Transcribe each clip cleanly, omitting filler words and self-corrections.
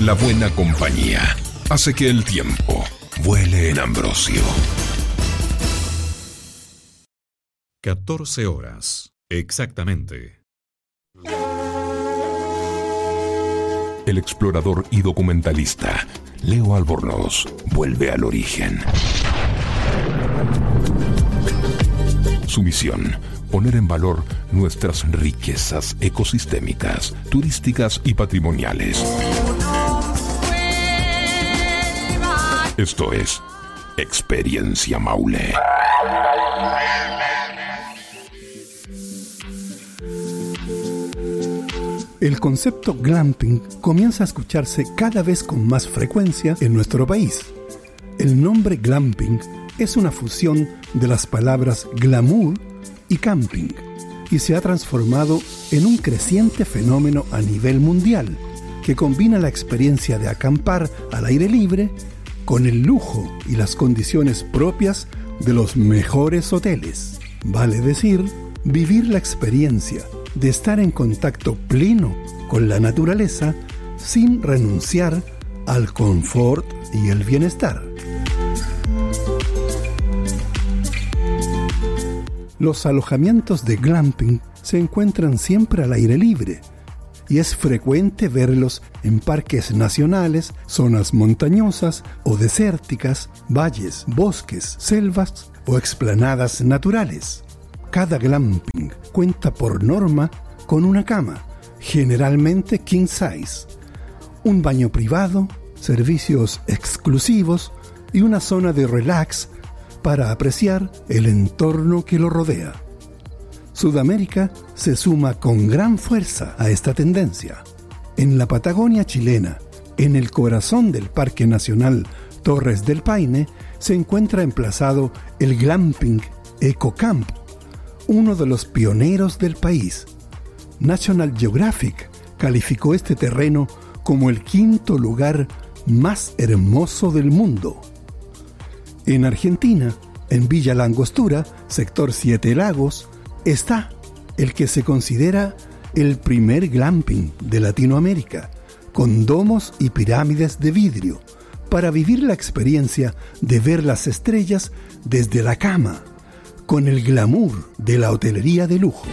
La buena compañía hace que el tiempo vuele en Ambrosio. 14 horas, exactamente. El explorador y documentalista Leo Albornoz vuelve al origen. Su misión: poner en valor nuestras riquezas ecosistémicas, turísticas y patrimoniales. Esto es Experiencia Maule. El concepto glamping comienza a escucharse cada vez con más frecuencia en nuestro país. El nombre glamping es una fusión de las palabras glamour y camping, y se ha transformado en un creciente fenómeno a nivel mundial que combina la experiencia de acampar al aire libre con el lujo y las condiciones propias de los mejores hoteles. Vale decir, vivir la experiencia de estar en contacto pleno con la naturaleza sin renunciar al confort y el bienestar. Los alojamientos de glamping se encuentran siempre al aire libre y es frecuente verlos en parques nacionales, zonas montañosas o desérticas, valles, bosques, selvas o explanadas naturales. Cada glamping cuenta por norma con una cama, generalmente king size, un baño privado, servicios exclusivos y una zona de relax para apreciar el entorno que lo rodea. Sudamérica se suma con gran fuerza a esta tendencia. En la Patagonia chilena, en el corazón del Parque Nacional Torres del Paine, se encuentra emplazado el glamping EcoCamp, uno de los pioneros del país. National Geographic calificó este terreno como el 5º lugar más hermoso del mundo. En Argentina, en Villa La Angostura, sector Siete Lagos, está el que se considera el primer glamping de Latinoamérica, con domos y pirámides de vidrio, para vivir la experiencia de ver las estrellas desde la cama, con el glamour de la hotelería de lujo.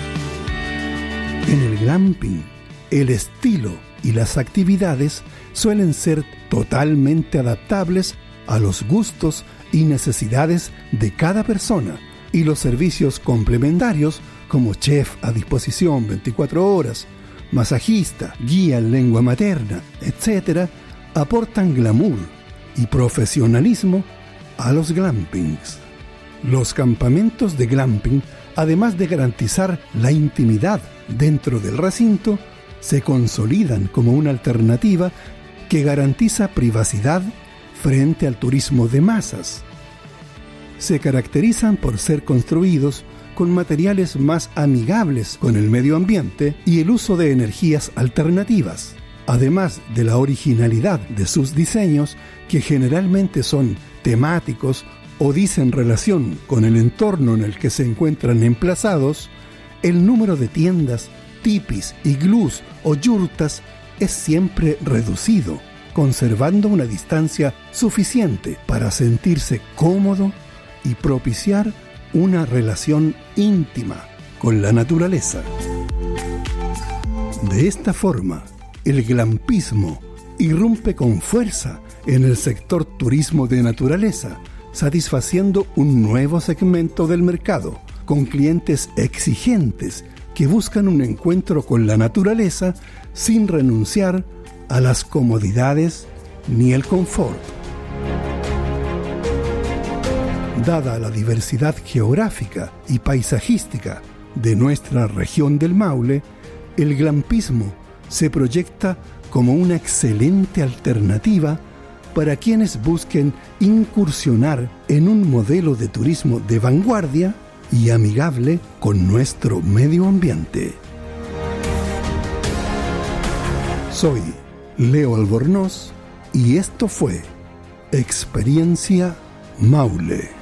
En el glamping, el estilo y las actividades suelen ser totalmente adaptables a los gustos y necesidades de cada persona, y los servicios complementarios como chef a disposición 24 horas, masajista, guía en lengua materna, etc., aportan glamour y profesionalismo a los glampings. Los campamentos de glamping, además de garantizar la intimidad dentro del recinto, se consolidan como una alternativa que garantiza privacidad frente al turismo de masas. Se caracterizan por ser construidos con materiales más amigables con el medio ambiente y el uso de energías alternativas, además de la originalidad de sus diseños, que generalmente son temáticos o dicen relación con el entorno en el que se encuentran emplazados. El número de tiendas, tipis, iglús o yurtas es siempre reducido, conservando una distancia suficiente para sentirse cómodo y propiciar una relación íntima con la naturaleza. De esta forma, el glampismo irrumpe con fuerza en el sector turismo de naturaleza, satisfaciendo un nuevo segmento del mercado, con clientes exigentes que buscan un encuentro con la naturaleza sin renunciar a las comodidades ni el confort. Dada la diversidad geográfica y paisajística de nuestra región del Maule, el glampismo se proyecta como una excelente alternativa para quienes busquen incursionar en un modelo de turismo de vanguardia y amigable con nuestro medio ambiente. Soy Leo Albornoz y esto fue Experiencia Maule.